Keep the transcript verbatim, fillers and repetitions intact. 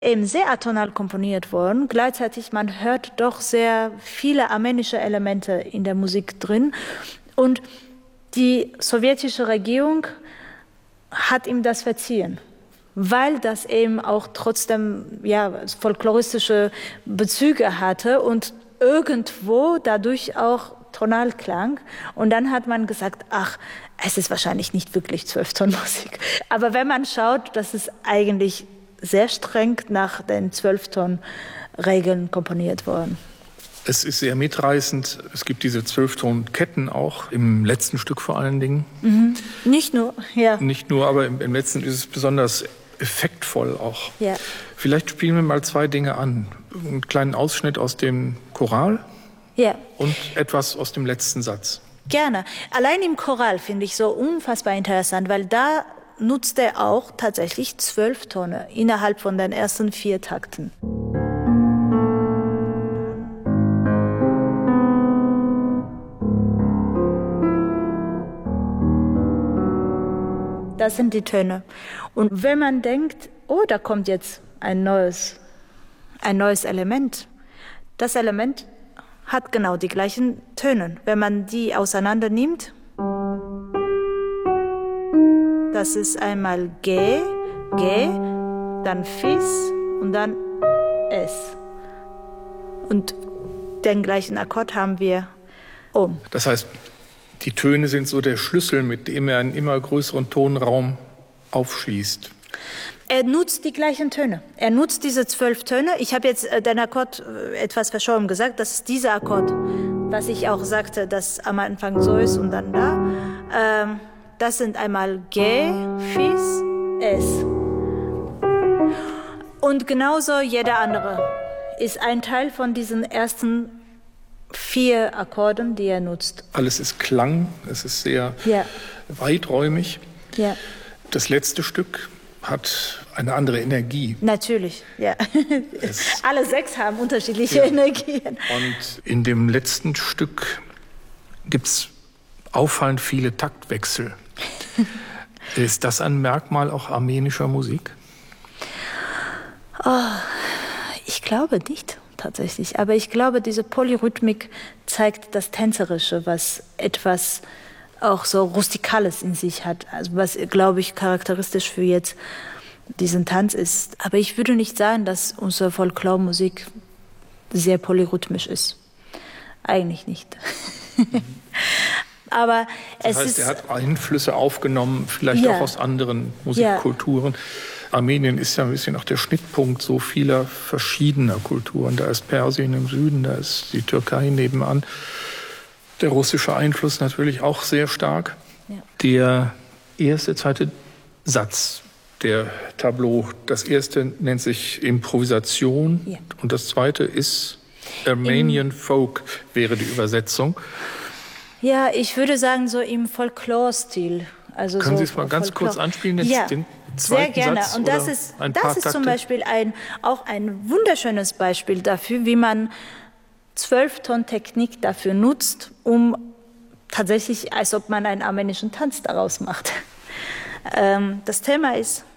Eben sehr atonal komponiert worden. Gleichzeitig, man hört doch sehr viele armenische Elemente in der Musik drin. Und die sowjetische Regierung hat ihm das verziehen, weil das eben auch trotzdem ja, folkloristische Bezüge hatte und irgendwo dadurch auch tonal klang. Und dann hat man gesagt, ach, es ist wahrscheinlich nicht wirklich Zwölftonmusik. Aber wenn man schaut, das ist eigentlich sehr streng nach den Zwölfton-Regeln komponiert worden. Es ist sehr mitreißend. Es gibt diese Zwölftonketten auch, im letzten Stück vor allen Dingen. Mhm. Nicht nur, ja. Nicht nur, aber im, im letzten ist es besonders effektvoll auch. Ja. Vielleicht spielen wir mal zwei Dinge an. Einen kleinen Ausschnitt aus dem Choral ja. und etwas aus dem letzten Satz. Gerne. Allein im Choral finde ich so unfassbar interessant, weil da nutzt er auch tatsächlich zwölf Töne innerhalb von den ersten vier Takten. Das sind die Töne. Und wenn man denkt, oh, da kommt jetzt ein neues, ein neues Element, das Element hat genau die gleichen Töne. Wenn man die auseinander nimmt, das ist einmal G, G, dann Fis und dann S. Und den gleichen Akkord haben wir Om. Das heißt, die Töne sind so der Schlüssel, mit dem er einen immer größeren Tonraum aufschließt. Er nutzt die gleichen Töne. Er nutzt diese zwölf Töne. Ich habe jetzt den Akkord etwas verschoben gesagt. Das ist dieser Akkord, was ich auch sagte, dass am Anfang so ist und dann da. Ähm, Das sind einmal G, Fis, S. Und genauso jeder andere ist ein Teil von diesen ersten vier Akkorden, die er nutzt. Alles ist Klang, es ist sehr ja. weiträumig. Ja. Das letzte Stück hat eine andere Energie. Natürlich, ja. Alle sechs haben unterschiedliche ja. Energien. Und in dem letzten Stück gibt es auffallend viele Taktwechsel. Ist das ein Merkmal auch armenischer Musik? Oh, ich glaube nicht tatsächlich. Aber ich glaube, diese Polyrhythmik zeigt das Tänzerische, was etwas auch so Rustikales in sich hat. Also was, glaube ich, charakteristisch für jetzt diesen Tanz ist. Aber ich würde nicht sagen, dass unsere Folklore-Musik sehr polyrhythmisch ist. Eigentlich nicht. Mhm. Aber das es heißt, ist, er hat Einflüsse aufgenommen, vielleicht ja. auch aus anderen Musikkulturen. Ja. Armenien ist ja ein bisschen auch der Schnittpunkt so vieler verschiedener Kulturen. Da ist Persien im Süden, da ist die Türkei nebenan. Der russische Einfluss natürlich auch sehr stark. Ja. Der erste, zweite Satz der Tableau, das erste nennt sich Improvisation ja. und das zweite ist Armenian Im Folk, wäre die Übersetzung. Ja, ich würde sagen, so im Folklore-Stil. Also Können so Sie es mal ganz Folklore. kurz anspielen, jetzt ja, den zweiten sehr gerne. Satz Und das ist, ein das paar ist zum Takte? Beispiel ein, auch ein wunderschönes Beispiel dafür, wie man Zwölfton-Technik dafür nutzt, um tatsächlich, als ob man einen armenischen Tanz daraus macht. Ähm, das Thema ist